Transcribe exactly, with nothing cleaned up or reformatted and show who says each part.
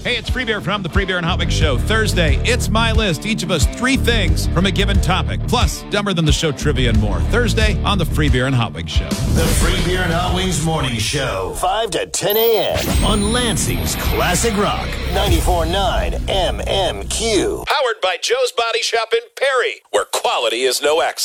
Speaker 1: Hey, it's Free Beer from the Free Beer and Hot Wings Show. Thursday, it's my list. Each of us three things from a given topic. Plus, Dumber Than the Show trivia and more. Thursday on the Free Beer and Hot Wings Show.
Speaker 2: The Free Beer and Hot Wings Morning Show. five to ten a.m. on Lansing's Classic Rock. ninety-four point nine M M Q.
Speaker 3: Powered by Joe's Body Shop in Perry, where quality is no accident.